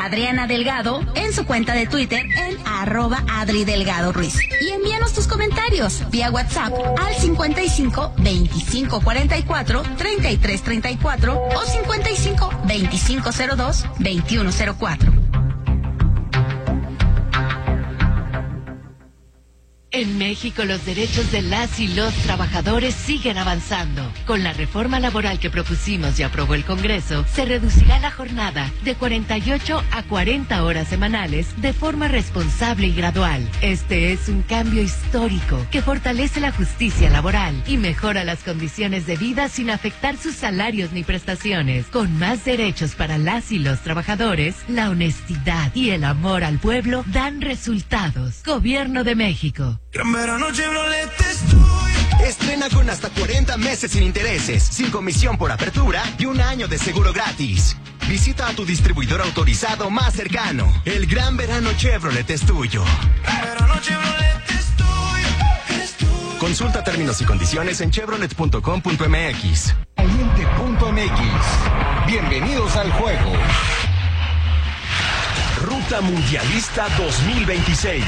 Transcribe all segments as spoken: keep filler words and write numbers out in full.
Adriana Delgado en su cuenta de Twitter en arroba Adri Delgado Ruiz. Y envíanos tus comentarios vía WhatsApp al cincuenta y cinco veinticinco cuarenta y cuatro treinta y tres treinta y cuatro o cincuenta y cinco veinticinco cero dos veintiuno cero cuatro. En México, los derechos de las y los trabajadores siguen avanzando. Con la reforma laboral que propusimos y aprobó el Congreso, se reducirá la jornada de cuarenta y ocho a cuarenta horas semanales de forma responsable y gradual. Este es un cambio histórico que fortalece la justicia laboral y mejora las condiciones de vida sin afectar sus salarios ni prestaciones. Con más derechos para las y los trabajadores, la honestidad y el amor al pueblo dan resultados. Gobierno de México. Gran verano Chevrolet estoy. Estrena con hasta cuarenta meses sin intereses, sin comisión por apertura y un año de seguro gratis. Visita a tu distribuidor autorizado más cercano. El gran verano Chevrolet es tuyo. Gran verano Chevrolet estoy. Es tuyo. Consulta términos y condiciones en chevrolet punto com punto m x. Caliente punto m x. Bienvenidos al juego. Ruta Mundialista dos mil veintiséis.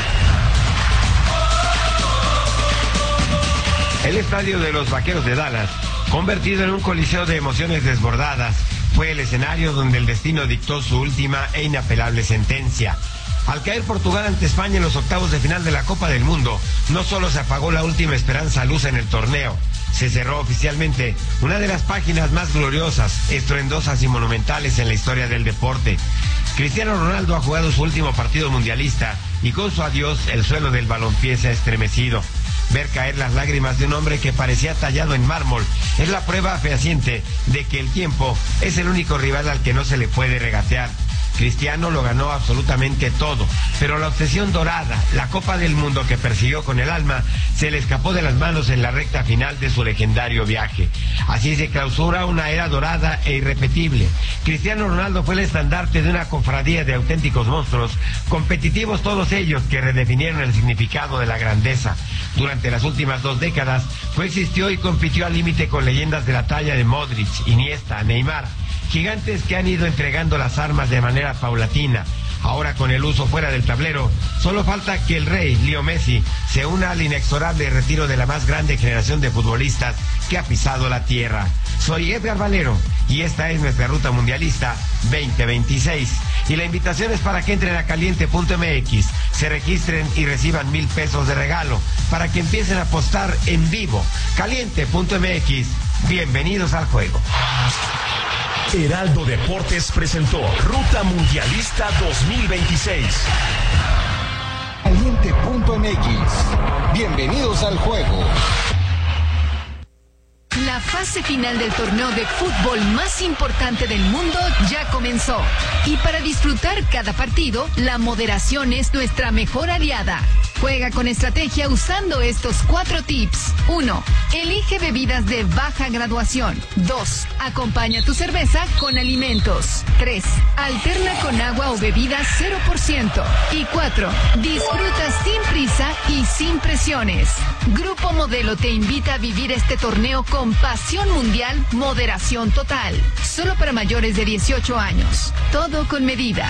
El estadio de los Vaqueros de Dallas, convertido en un coliseo de emociones desbordadas, fue el escenario donde el destino dictó su última e inapelable sentencia. Al caer Portugal ante España en los octavos de final de la Copa del Mundo, no solo se apagó la última esperanza luz en el torneo, se cerró oficialmente una de las páginas más gloriosas, estruendosas y monumentales en la historia del deporte. Cristiano Ronaldo ha jugado su último partido mundialista y con su adiós el suelo del balompié se ha estremecido. Ver caer las lágrimas de un hombre que parecía tallado en mármol es la prueba fehaciente de que el tiempo es el único rival al que no se le puede regatear. Cristiano lo ganó absolutamente todo, pero la obsesión dorada, la Copa del Mundo que persiguió con el alma, se le escapó de las manos en la recta final de su legendario viaje. Así se clausura una era dorada e irrepetible. Cristiano Ronaldo fue el estandarte de una cofradía de auténticos monstruos, competitivos todos ellos que redefinieron el significado de la grandeza. Durante las últimas dos décadas, coexistió y compitió al límite con leyendas de la talla de Modric, Iniesta, Neymar, gigantes que han ido entregando las armas de manera paulatina. Ahora, con el uso fuera del tablero, solo falta que el rey, Leo Messi, se una al inexorable retiro de la más grande generación de futbolistas que ha pisado la tierra. Soy Edgar Valero y esta es nuestra Ruta Mundialista veinte veintiséis. Y la invitación es para que entren a caliente punto m x, se registren y reciban mil pesos de regalo para que empiecen a apostar en vivo. caliente punto m x. Bienvenidos al juego. Heraldo Deportes presentó Ruta Mundialista dos mil veintiséis. Caliente punto m x. Bienvenidos al juego. La fase final del torneo de fútbol más importante del mundo ya comenzó. Y para disfrutar cada partido, la moderación es nuestra mejor aliada. Juega con estrategia usando estos cuatro tips. uno. Elige bebidas de baja graduación. dos. Acompaña tu cerveza con alimentos. tres. Alterna con agua o bebidas cero por ciento. Y cuatro. Disfruta sin prisa y sin presiones. Grupo Modelo te invita a vivir este torneo con pasión mundial, moderación total. Solo para mayores de dieciocho años. Todo con medida.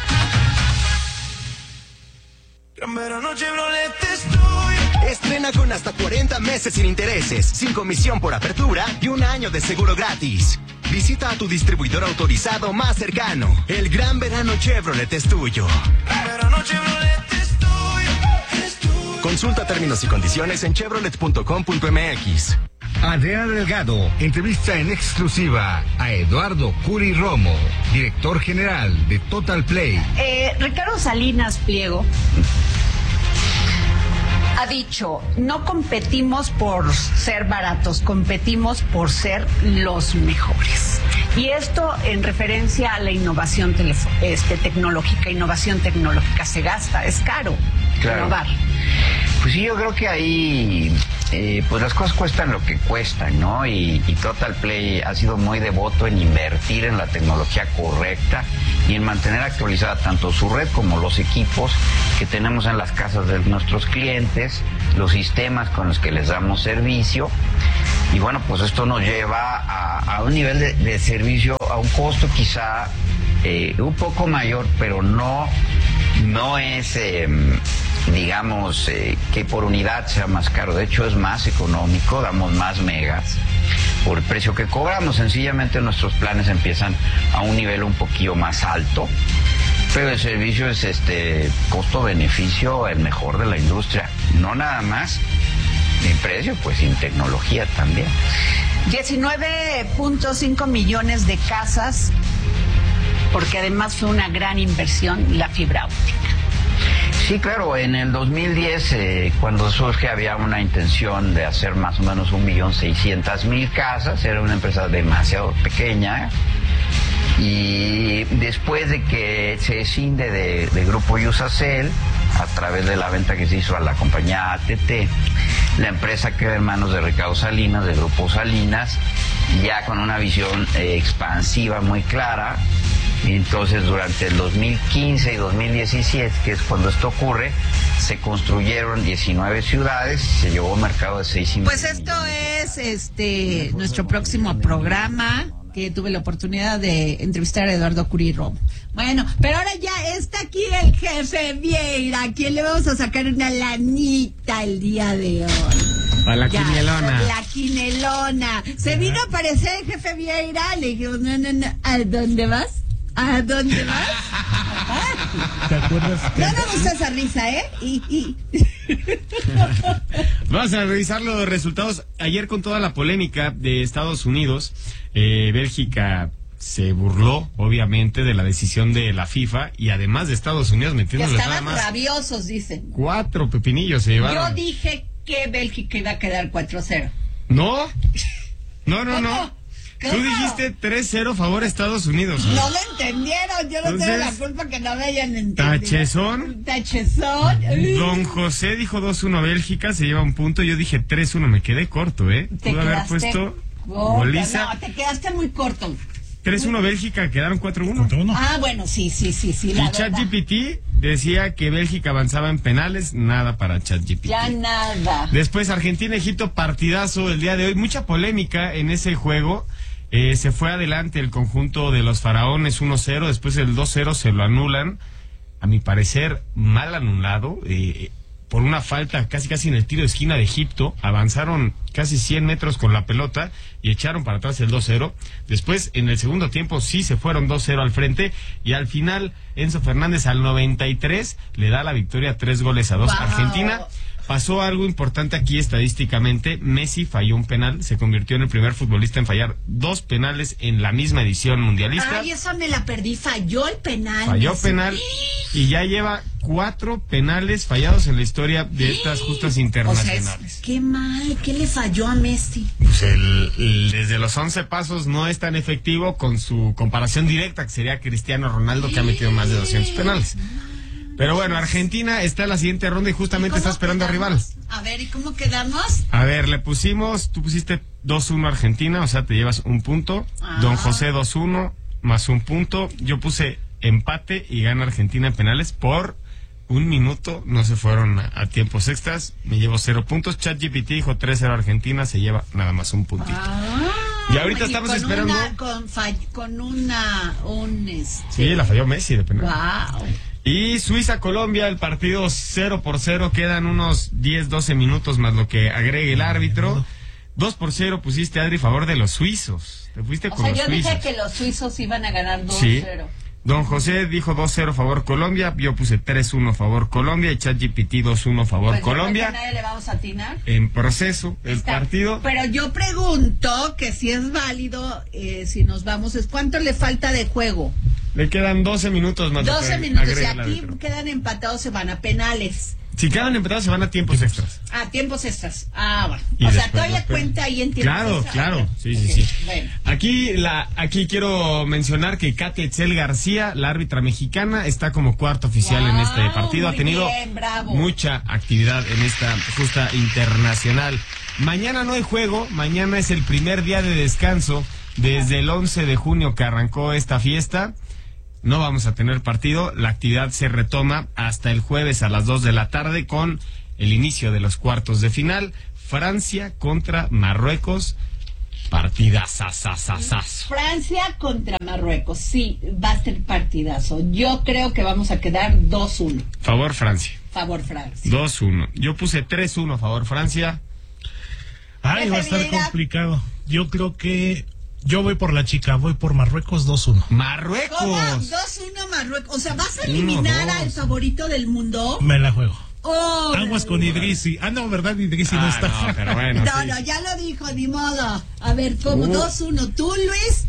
Gran verano Chevrolet estoy. Estrena con hasta cuarenta meses sin intereses, sin comisión por apertura y un año de seguro gratis. Visita a tu distribuidor autorizado más cercano. El gran verano Chevrolet es tuyo. Gran verano Chevrolet estoy. Es tuyo. Consulta términos y condiciones en chevrolet punto com punto m x. Adriana Delgado entrevista en exclusiva a Eduardo Curi Romo, director general de Total Play. Eh, Ricardo Salinas Pliego ha dicho, no competimos por ser baratos, competimos por ser los mejores. Y esto en referencia a la innovación telefo- este, tecnológica, innovación tecnológica. Se gasta, es caro Claro. innovar. Pues sí, yo creo que ahí eh, pues las cosas cuestan lo que cuestan, ¿no? Y, y Total Play ha sido muy devoto en invertir en la tecnología correcta y en mantener actualizada tanto su red como los equipos que tenemos en las casas de nuestros clientes, los sistemas con los que les damos servicio. Y bueno, pues esto nos lleva a, a un nivel de, de servicio a un costo quizá eh, un poco mayor, pero no, no es, eh, digamos, eh, que por unidad sea más caro. De hecho, es más económico, damos más megas por el precio que cobramos. Sencillamente nuestros planes empiezan a un nivel un poquillo más alto, pero el servicio es este costo-beneficio el mejor de la industria, no nada más en precio, pues en tecnología también. diecinueve punto cinco millones de casas, porque además fue una gran inversión la fibra óptica. Sí, claro, en el dos mil diez, eh, cuando surge, había una intención de hacer más o menos un millón seiscientas mil casas. Era una empresa demasiado pequeña. Y después de que se escinde de, de Grupo Usacell, a través de la venta que se hizo a la compañía A T T, la empresa queda en manos de Ricardo Salinas, de Grupo Salinas, ya con una visión eh, expansiva muy clara. Entonces, durante el dos mil quince y dos mil diecisiete, que es cuando esto ocurre, se construyeron diecinueve ciudades y se llevó a un mercado de seis y medio. Pues esto es este nuestro próximo programa, que tuve la oportunidad de entrevistar a Eduardo Curi Romo. Bueno, pero ahora ya está aquí el jefe Vieira, a quien le vamos a sacar una lanita el día de hoy. Para la ya, quinelona. La quinelona. Se vino a aparecer el jefe Vieira, le dijimos, no, no, no, ¿a dónde vas? ¿A dónde vas? ¿Te acuerdas? No me gusta esa risa, ¿eh? Y, y. Vamos a revisar los resultados. Ayer, con toda la polémica de Estados Unidos, eh, Bélgica se burló, obviamente, de la decisión de la FIFA, y además de Estados Unidos metiéndoles nada más. Estaban rabiosos, dicen. Cuatro pepinillos se llevaron. Yo dije que Bélgica iba a quedar cuatro cero. No, no, no, no. ¿Cómo? Tú dijiste tres cero favor Estados Unidos. ¿No? No lo entendieron, yo no Entonces, tengo la culpa que no me hayan entendido. Tachezón. Tachezón. Don José dijo dos uno Bélgica, se lleva un punto. Yo dije tres uno, me quedé corto, ¿eh? Te Pude haber quedaste puesto corto. goliza. No, te quedaste muy corto. tres uno Bélgica, quedaron cuatro uno. Ah, bueno, sí, sí, sí, sí. La Y verdad. ChatGPT decía que Bélgica avanzaba en penales, nada para ChatGPT. Ya nada. Después Argentina-Egipto, partidazo el día de hoy. Mucha polémica en ese juego. Eh, se fue adelante el conjunto de los faraones uno cero, después el dos cero se lo anulan, a mi parecer mal anulado, eh, por una falta casi casi en el tiro de esquina de Egipto. Avanzaron casi cien metros con la pelota y echaron para atrás el dos cero. Después, en el segundo tiempo, sí se fueron dos cero al frente, y al final Enzo Fernández al noventa y tres le da la victoria, tres goles a dos. Wow. Argentina. Pasó algo importante aquí estadísticamente. Messi falló un penal, se convirtió en el primer futbolista en fallar dos penales en la misma edición mundialista. Ay, esa me la perdí, falló el penal. Falló Messi. penal y ya lleva cuatro penales fallados en la historia de estas justas internacionales. O sea, es, qué mal, ¿qué le falló a Messi? Pues el, el- desde los once pasos no es tan efectivo con su comparación directa, que sería Cristiano Ronaldo, que ha metido más de doscientos penales. Pero bueno, Argentina está en la siguiente ronda y justamente está esperando a rival. A ver, ¿y cómo quedamos? A ver, le pusimos, tú pusiste dos uno Argentina, o sea, te llevas un punto. Ah. Don José dos uno, más un punto. Yo puse empate y gana Argentina en penales por un minuto. No se fueron a, a tiempos extras. Me llevo cero puntos. ChatGPT dijo tres cero Argentina, se lleva nada más un puntito. Ah, Y ahorita estamos con esperando- Una, con, fall- con una... Un, este... Sí, la falló Messi de penal. Wow. Y Suiza-Colombia, el partido cero por cero, quedan unos diez, doce minutos más lo que agregue el árbitro. dos por cero pusiste, Adri, a favor de los suizos. Te fuiste O con sea, los yo suizos. dije que los suizos iban a ganar dos Sí. cero. Don José dijo dos cero favor Colombia, yo puse tres uno favor Colombia, y ChatGPT dos uno favor Pues yo creo Colombia. que a nadie le vamos a atinar. En proceso el Está- partido. Pero yo pregunto que si es válido, eh, si nos vamos, es ¿cuánto le falta de juego? Le quedan doce minutos más. lo que doce minutos. agrega Y el aquí árbitro. quedan empatados, se van a penales. Si quedan empatados se van a tiempos extras. A tiempos extras. Ah, bueno. Y O sea, después todavía los penales. cuenta ahí en tiempos Claro, extras. claro, Ok, sí, sí, ok, sí. Bueno. Aquí la, aquí quiero mencionar que Katia Etzel García, la árbitra mexicana, está como cuarto oficial en este Wow, partido. Ha muy tenido bien, bravo. mucha actividad en esta justa internacional. Mañana no hay juego, mañana es el primer día de descanso desde el once de junio que arrancó esta fiesta. No vamos a tener partido, la actividad se retoma hasta el jueves a las dos de la tarde con el inicio de los cuartos de final. Francia contra Marruecos. Partidazazazazazo. Francia contra Marruecos, sí, va a ser partidazo. Yo creo que vamos a quedar dos uno. Favor Francia. Favor Francia. dos uno. Yo puse tres uno favor Francia. Ay, va a estar complicado. Yo creo que yo voy por la chica, voy por Marruecos dos uno. ¡Marruecos! ¿Cómo? dos uno Marruecos. O sea, ¿vas a eliminar uno, al favorito del mundo? Me la juego. Oh, Aguas con Idrissi. Ah, no, ¿verdad? Idrissi ah, no está. No, pero bueno, no, sí. no, ya lo dijo, ni modo. A ver, ¿cómo? Uh. dos uno. ¿Tú, Luis?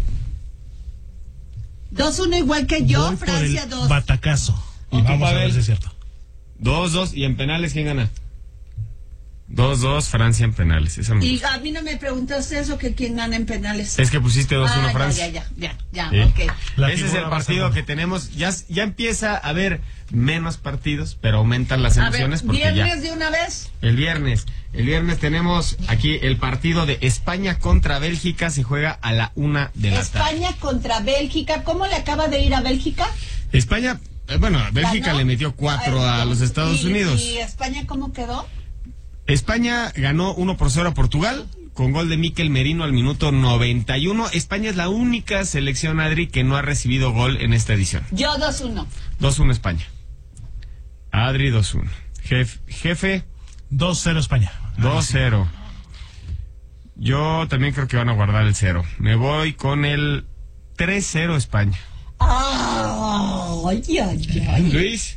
dos uno igual que yo, Voy Francia por el dos. batacazo. Y vamos a ver si es cierto. dos dos. ¿Y en penales quién gana? dos dos Francia en penales. Esa me Y gusta. a mí no me preguntaste eso, que quién gana en penales. Es que pusiste dos uno ah, Francia. Ya, ya, ya, ya, Sí. ya, ok. La Ese es figura el va a partido ser- que tenemos. Ya, ya empieza a haber menos partidos, pero aumentan las A ver, emociones porque viernes ya. de una vez. El viernes. El viernes tenemos aquí el partido de España contra Bélgica. Se juega a la una de la tarde. España contra Bélgica. ¿Cómo le acaba de ir a Bélgica? España, eh, bueno, Bélgica ¿Ganó? le metió cuatro Ay, a los Estados ¿y- Unidos. ¿Y España cómo quedó? España ganó uno por cero a Portugal con gol de Mikel Merino al minuto noventa y uno. España es la única selección, Adri, que no ha recibido gol en esta edición. Yo dos uno. dos uno España. Adri dos uno. Jef, jefe dos cero España. dos cero. Yo también creo que van a guardar el cero. Me voy con el tres cero España. Ay, ay, ay. Luis.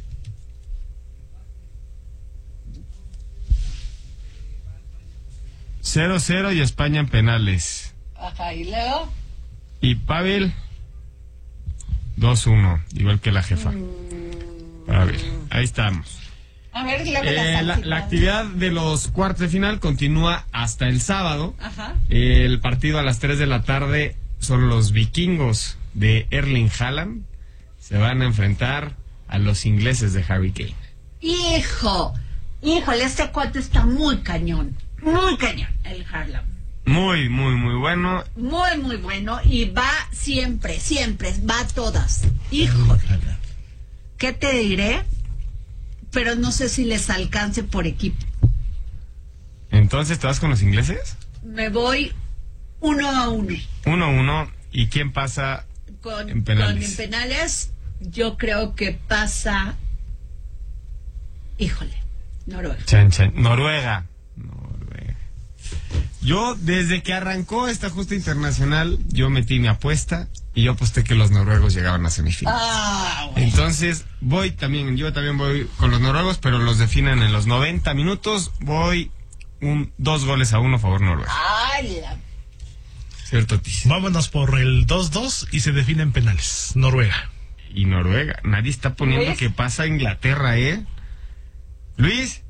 cero cero y España en penales. Ajá, y luego. Y Pavel dos uno, igual que la jefa. Pavel, ahí estamos. A ver, luego Eh, las la, actividades. la actividad de los cuartos de final continúa hasta el sábado. Ajá. El partido a las tres de la tarde son los vikingos de Erling Haaland. Se van a enfrentar a los ingleses de Harry Kane. Hijo, híjole, este cuate está muy cañón. Muy cañón, el Harlem. Muy, muy, muy bueno. Muy, muy bueno. Y va siempre, siempre, va a todas. Híjole. ¿Qué te diré? Pero no sé si les alcance por equipo. Entonces, ¿te vas con los ingleses? Me voy uno a uno. uno uno. ¿Y quién pasa Con, en penales? con en penales, yo creo que pasa. Híjole, Noruega. Chan, chan. Noruega. Noruega. Yo, desde que arrancó esta justa internacional, yo metí mi apuesta y yo aposté que los noruegos llegaban a semifinales. Ah, bueno. Entonces, voy también, yo también voy con los noruegos, pero los definen en los noventa minutos. Voy un dos goles a uno a favor Noruega. Ay, la... ¿Cierto, Tis? Vámonos por el dos dos y se define en penales. Noruega. Y Noruega. Nadie está poniendo ¿Luis? que pasa a Inglaterra, ¿eh? Luis.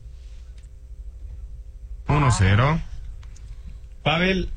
uno cero. Pavel.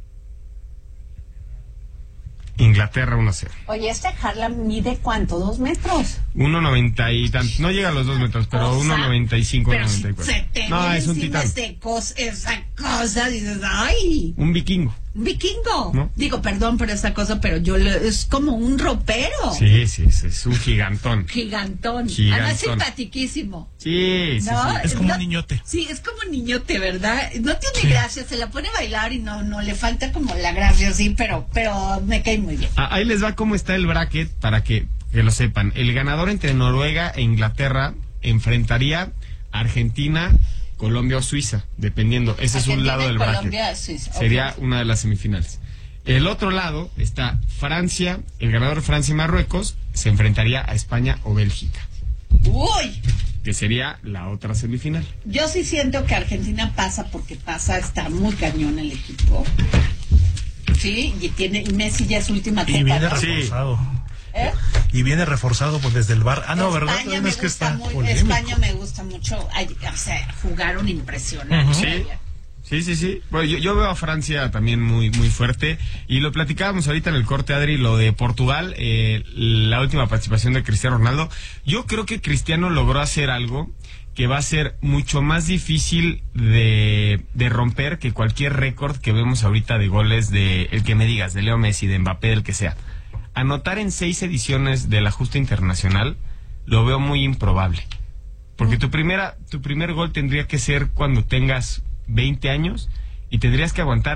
Inglaterra uno cero. Oye, este Harlem mide ¿cuánto? ¿Dos metros? uno noventa y tantos. No llega a los dos metros, pero O sea, uno noventa y cinco, pero uno si noventa y cuatro. se te No, viene es un encima titán. ese cos- esa cosa, dices, ay, Un vikingo. un vikingo. ¿No? Digo, perdón por esa cosa, pero yo le- es como un ropero. Sí, sí, sí, es un gigantón. Gigantón. Gigantón. Además, simpatiquísimo. Sí, sí, No, sí. Es como no- un niñote. Sí, es como un niñote, ¿verdad? No tiene gracia, se la pone a bailar y no, no le falta como la gracia, sí, pero, pero me cae muy bien. Ah, ahí les va cómo está el bracket para que, que lo sepan. El ganador entre Noruega e Inglaterra enfrentaría a Argentina, Colombia o Suiza, dependiendo. Ese es un Argentina lado y del bracket. Colombia, Suiza, Sería ok. una de las semifinales. El otro lado está Francia, el ganador de Francia y Marruecos se enfrentaría a España o Bélgica, Uy, que sería la otra semifinal. yo sí siento que Argentina pasa porque pasa, está muy cañón el equipo. Sí, y tiene, y Messi ya es su última copa. Y viene ¿no? reforzado. ¿Eh? Y viene reforzado pues desde el bar. Ah, no, ¿verdad? España Todavía no me es que gusta está muy, polémico. España me gusta mucho. Ay, o sea, jugaron impresionante. Sí, sí, sí, sí. Bueno, yo, yo veo a Francia también muy, muy fuerte. Y lo platicábamos ahorita en el corte, Adri, lo de Portugal, eh, la última participación de Cristiano Ronaldo. Yo creo que Cristiano logró hacer algo que va a ser mucho más difícil de, de romper que cualquier récord que vemos ahorita de goles de, el que me digas, de Leo Messi, de Mbappé, del que sea. Anotar en seis ediciones de la justa internacional lo veo muy improbable. Porque tu primera, tu primer gol tendría que ser cuando tengas veinte años y tendrías que aguantar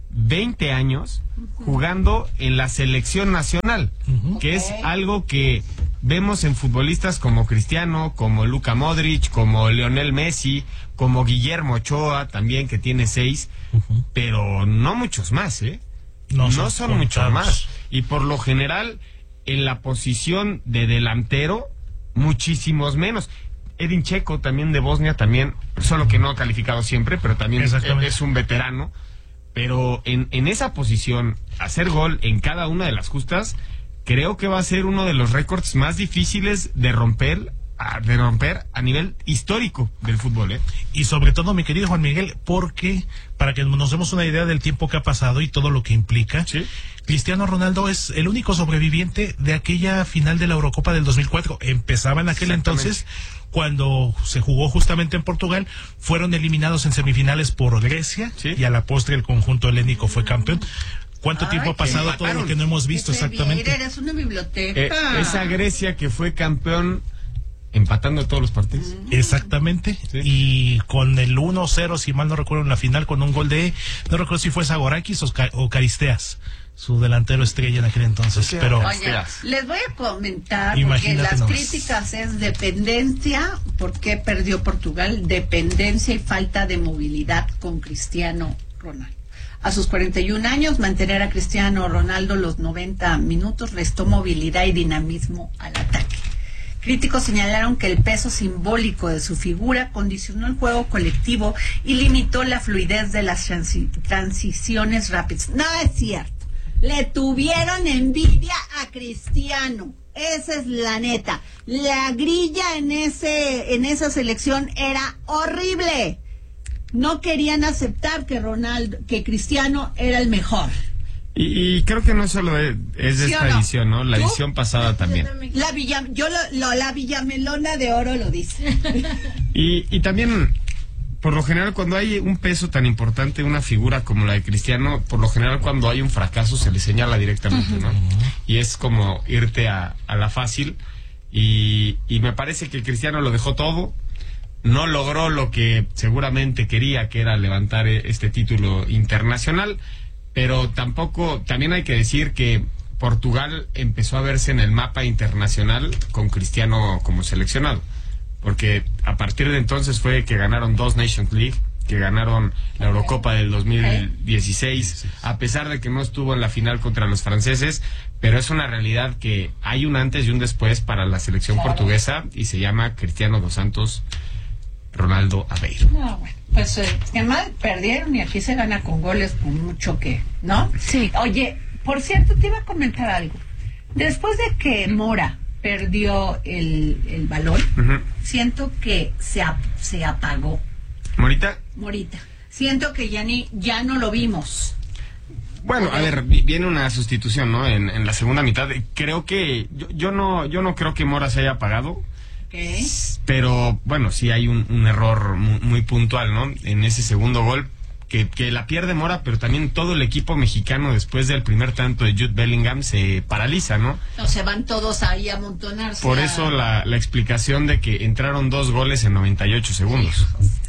veinte años jugando en la selección nacional, uh-huh. que es algo que vemos en futbolistas como Cristiano, como Luka Modric, como Lionel Messi, como Guillermo Ochoa también, que tiene seis, uh-huh. pero no muchos más, ¿eh? No, no son, son muchos más. Y por lo general, en la posición de delantero, muchísimos menos. Edin Dzeko, también de Bosnia, también, solo que no ha calificado siempre, pero también es un veterano. Pero en, en esa posición, hacer gol en cada una de las justas, creo que va a ser uno de los récords más difíciles de romper, a, de romper a nivel histórico del fútbol, ¿eh? Y sobre todo, mi querido Juan Miguel, porque, para que nos demos una idea del tiempo que ha pasado y todo lo que implica, ¿sí? Cristiano Ronaldo es el único sobreviviente de aquella final de la Eurocopa del dos mil cuatro. Empezaba en aquel entonces, cuando se jugó justamente en Portugal, fueron eliminados en semifinales por Grecia, ¿sí? Y a la postre el conjunto helénico fue campeón. ¿Cuánto Ay, tiempo ha pasado todo lo que no hemos visto exactamente? Bien, eres una biblioteca. Eh, esa Grecia que fue campeón empatando todos los partidos. Exactamente. Sí. Y con el uno cero, si mal no recuerdo, en la final, con un gol de, no recuerdo si fue Zagorakis o, o Caristeas, su delantero estrella en aquel entonces. Sí, pero oye, les voy a comentar, porque las nomás. críticas es dependencia, ¿por qué perdió Portugal? Dependencia y falta de movilidad con Cristiano Ronaldo. A sus cuarenta y un años, mantener a Cristiano Ronaldo los noventa minutos restó movilidad y dinamismo al ataque. Críticos señalaron que el peso simbólico de su figura condicionó el juego colectivo y limitó la fluidez de las transi- transiciones rápidas. No es cierto. Le tuvieron envidia a Cristiano. Esa es la neta. La grilla en ese en esa selección era horrible. No querían aceptar que Ronaldo, que Cristiano era el mejor. Y, y creo que no solo es, es de ¿Sí esta no? edición, ¿no? La ¿Tú? edición pasada también. La Villa, yo lo, lo, la Villamelona de Oro lo dice. Y, y también, por lo general, cuando hay un peso tan importante, una figura como la de Cristiano, por lo general cuando hay un fracaso se le señala directamente, ¿no? Y es como irte a, a la fácil. Y, y me parece que Cristiano lo dejó todo. No logró lo que seguramente quería, que era levantar este título internacional, pero tampoco, también hay que decir que Portugal empezó a verse en el mapa internacional con Cristiano como seleccionado, porque a partir de entonces fue que ganaron dos Nations League, que ganaron la Eurocopa del dos mil dieciséis, a pesar de que no estuvo en la final contra los franceses, pero es una realidad que hay un antes y un después para la selección portuguesa, y se llama Cristiano dos Santos Ronaldo Aveiro. No, bueno, pues eh, que mal perdieron y aquí se gana con goles por mucho que, ¿no? Sí. Oye, por cierto, te iba a comentar algo. Después de que Mora perdió el, el balón, uh-huh. siento que se, ap- se apagó. ¿Morita? Morita. Siento que ya, ni, ya no lo vimos. Bueno, a ver, viene una sustitución, ¿no? En, en la segunda mitad. Creo que, yo, yo no, yo no creo que Mora se haya apagado. Okay. Pero bueno, sí hay un, un error muy, muy puntual, ¿no? En ese segundo gol que, que la pierde Mora, pero también todo el equipo mexicano después del primer tanto de Jude Bellingham se paraliza, ¿no? No, se van todos ahí a amontonarse. Por a... eso la, la explicación de que entraron dos goles en noventa y ocho segundos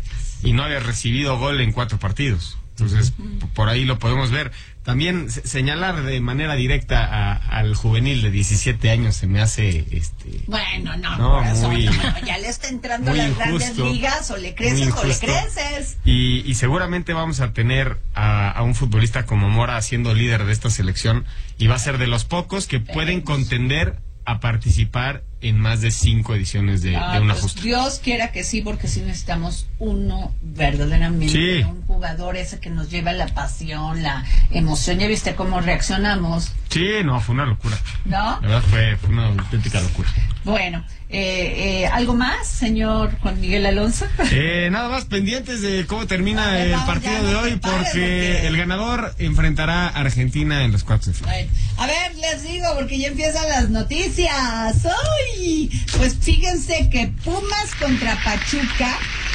y no había recibido gol en cuatro partidos. Entonces, uh-huh. por ahí lo podemos ver. También se- señalar de manera directa a, al juvenil de diecisiete años se me hace... este Bueno, no, no por eso, muy, no, ya le está entrando a las injusto, grandes ligas, o le creces o le creces. Y, y seguramente vamos a tener a, a un futbolista como Mora siendo líder de esta selección, y va a ser de los pocos que pueden contender a participar en más de cinco ediciones de, ah, de una pues justa. Dios quiera que sí, porque sí necesitamos uno verdaderamente, sí. un jugador ese que nos lleva la pasión, la emoción. ¿Ya viste cómo reaccionamos? Sí, no, fue una locura. ¿No? La verdad fue, fue una auténtica locura. Bueno, eh, eh, ¿algo más, señor Juan Miguel Alonso? Eh, nada más pendientes de cómo termina ver, el vamos, partido de hoy, porque, porque el ganador enfrentará a Argentina en los cuartos de final. Bueno, a ver, les digo, porque ya empiezan las noticias. ¡Ay! Pues fíjense que Pumas contra Pachuca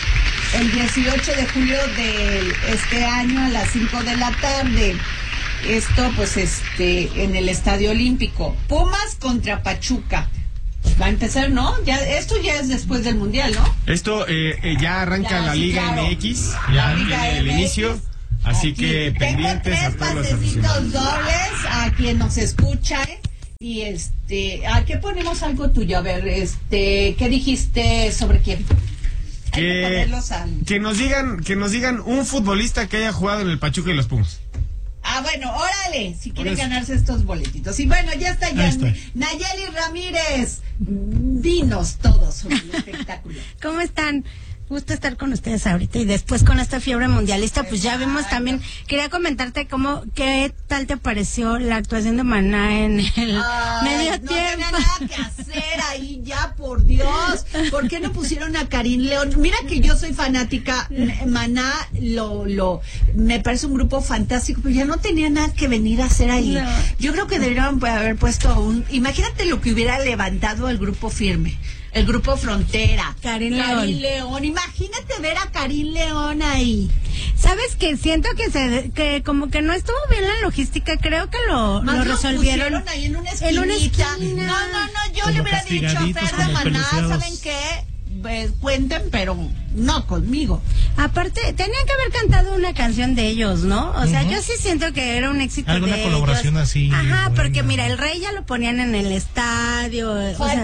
el dieciocho de julio de este año a las cinco de la tarde. Esto pues este en el Estadio Olímpico. Pumas contra Pachuca. Va a empezar, ¿no? Ya, esto ya es después del Mundial, ¿no? Esto eh, eh, ya arranca ya, la sí, Liga claro. M X, ya Liga tiene el M X. inicio. Así Aquí que pendientes a todos los aficionados. Dobles a quien nos escucha, ¿eh? Y este, ¿a qué ponemos algo tuyo? A ver, este, ¿qué dijiste sobre quién? Que, que, que nos digan, que nos digan un futbolista que haya jugado en el Pachuca y los Pumas. Ah, bueno, órale, si quieren ganarse estos boletitos. Y bueno, ya está, ya. Está. Nayeli Ramírez, dinos todo sobre el espectáculo. ¿Cómo están? Gusto estar con ustedes ahorita y después con esta fiebre mundialista, pues ya vimos también, quería comentarte cómo, qué tal te pareció la actuación de Maná en el Ay, medio no tiempo. tenía nada que hacer ahí ya, por Dios. ¿Por qué no pusieron a Karim León? Mira que yo soy fanática, Maná lo, lo, me parece un grupo fantástico, pero ya no tenía nada que venir a hacer ahí. No. Yo creo que deberían haber puesto un, imagínate lo que hubiera levantado el grupo Firme. El grupo Frontera, Karim León. León. Imagínate ver a Karim León ahí. ¿Sabes qué? Siento que se que como que no estuvo bien la logística. Creo que lo, lo resolvieron. Lo ahí en una esquinita. En una esquina. No, no, no. Yo como le hubiera dicho a Fer de Maná, ¿saben qué? Pues, cuenten, pero no conmigo. Aparte, tenían que haber cantado una canción de ellos, ¿no? O sea, uh-huh. yo sí siento que era un éxito alguna de colaboración ellos. Así. Ajá, buena. Porque mira, el Rey ya lo ponían en el estadio. Fatal,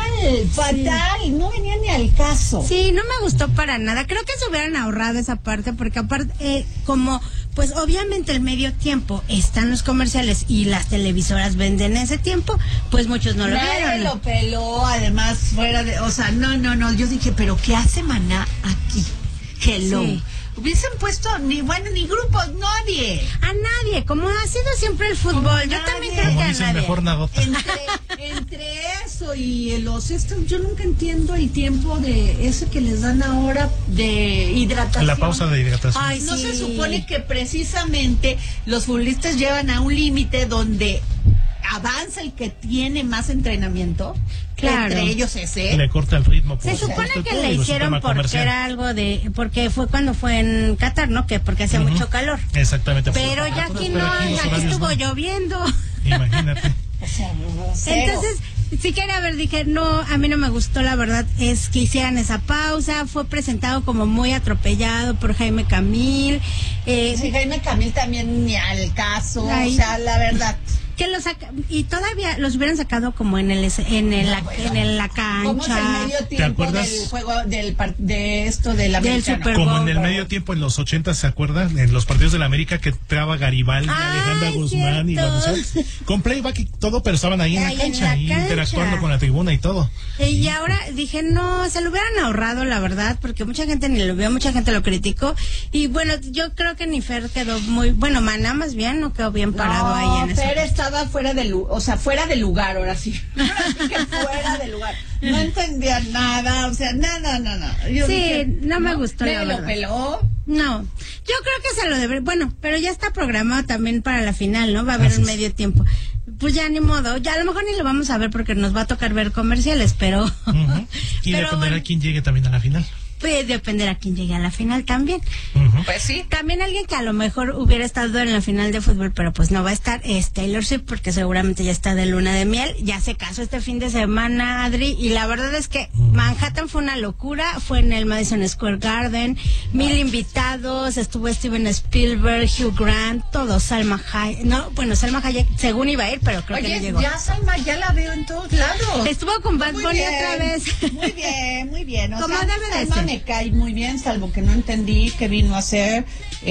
o sea, fatal. Sí. No venía ni al caso. Sí, no me gustó para nada. Creo que se hubieran ahorrado esa parte, porque aparte, eh, como, pues obviamente el medio tiempo están los comerciales y las televisoras venden ese tiempo, pues muchos no lo Nadie vieron. lo peló, además, fuera de, o sea, no, no, no. Yo dije, pero ¿qué hace Maná aquí? Hello. Sí. Hubiesen puesto ni bueno ni grupos, nadie. A nadie, como ha sido siempre el fútbol. Yo también creo como que a dicen, nadie. Mejor nagota. Entre, entre eso y los estos, yo nunca entiendo el tiempo de ese que les dan ahora de hidratación. La pausa de hidratación. Ay, no sí. Se supone que precisamente los futbolistas llevan a un límite donde avanza el que tiene más entrenamiento. Claro. Entre ellos ese. Le corta el ritmo. Se supone que le hicieron porque comercial. Era algo de, porque fue cuando fue en Qatar, ¿no? Que porque hacía uh-huh. mucho calor. Exactamente. Pero ya aquí no, aquí, ya aquí estuvo no. lloviendo. Imagínate. O sea, entonces, sí quería ver, dije, no, a mí no me gustó, la verdad, es que hicieran esa pausa. Fue presentado como muy atropellado por Jaime Camil. Eh, sí, Jaime Camil también ni al caso, ay, o sea, la verdad. Que los saca, y todavía los hubieran sacado como en el en el, no, la, bueno, en la cancha. ¿Cómo es el medio tiempo del juego del de esto de la del Super Bowl? Como en el pero... medio tiempo en los ochenta, ¿se acuerdan? En los partidos de la América que entraba Garibaldi, Alejandra Guzmán y la con playback y todo, pero estaban ahí en la cancha, en la cancha. interactuando con la tribuna y todo. Y ahora dije, no, se lo hubieran ahorrado, la verdad, porque mucha gente ni lo vio, mucha gente lo criticó. Y bueno, yo creo que ni Fer quedó muy, bueno, Maná más bien no quedó bien parado no, ahí en Fer eso. Estaba fuera de lugar, o sea, fuera de lugar, ahora sí. que fuera de lugar. No entendía nada, o sea, nada, nada. Yo sí, dije, no me gustó, ¿me la lo verdad. peló? No, yo creo que se lo debe, bueno, pero ya está programado también para la final, ¿no? Va a haber Así un medio tiempo. Pues ya ni modo, ya a lo mejor ni lo vamos a ver porque nos va a tocar ver comerciales, pero... Uh-huh. Y pero dependerá bueno, quién llegue también a la final. Puede depender a quién llegue a la final también. Uh-huh. Pues sí. También alguien que a lo mejor hubiera estado en la final de fútbol, pero pues no va a estar, es Taylor Swift, porque seguramente ya está de luna de miel. Ya se casó este fin de semana, Adri, y la verdad es que uh-huh. Manhattan fue una locura. Fue en el Madison Square Garden, mil invitados, estuvo Steven Spielberg, Hugh Grant, todos, Salma Hayek. No, bueno, Salma Hayek según iba a ir, pero creo Oye, que no llegó. ya Salma, ya la veo en todos lados. Estuvo con Bad Bunny otra vez. Muy bien, muy bien. O Como sea, debe de Salma ser. Me cae muy bien, salvo que no entendí qué vino a hacer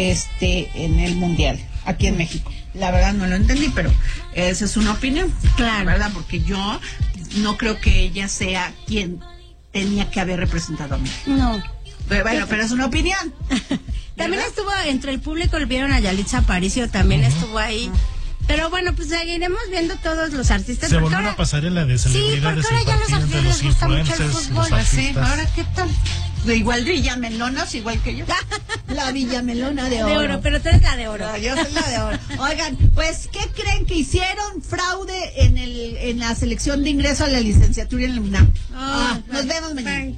este en el Mundial aquí en México. La verdad no lo entendí, pero esa es una opinión. Claro. La verdad, porque yo no creo que ella sea quien tenía que haber representado a México. No. Pero bueno, pero es una opinión. También estuvo entre el público, vieron a Yalitza Aparicio, también uh-huh. estuvo ahí. Uh-huh. Pero bueno, pues seguiremos viendo todos los artistas. Se volvió una pasarela de celebridades. Sí, porque ahora ya los artistas les gusta mucho el fútbol. Sí, ahora qué tal. Igual Villamelonas, igual que yo. La Villamelona de oro. De oro, pero tú eres la de oro. No, yo soy la de oro. Oigan, pues, ¿qué creen que hicieron fraude en el en la selección de ingreso a la licenciatura en el UNAM? Oh, ah, nos vemos mañana.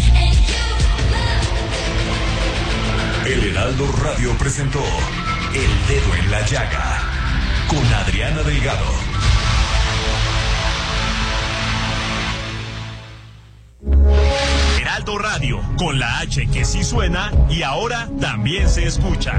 El Heraldo Radio presentó El Dedo en la Llaga con Adriana Delgado. Heraldo Heraldo Radio, con la H que sí suena y ahora también se escucha.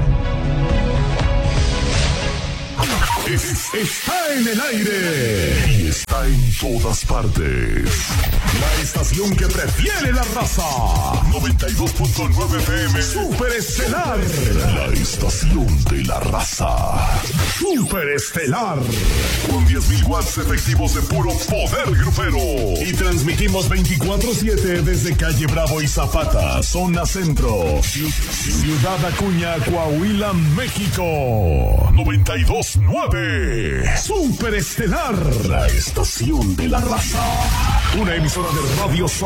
Es, está en el aire y está en todas partes. La estación que prefiere la raza. noventa y dos punto nueve F M. Super Estelar. La estación de la raza. Super Estelar. Con diez mil watts efectivos de puro poder grupero. Y transmitimos veinticuatro siete desde Calle Bravo y Zapata, zona centro. Ciudad Acuña, Coahuila, México. noventa y dos punto nueve. Super Estelar, la estación de la raza. Una emisora de radio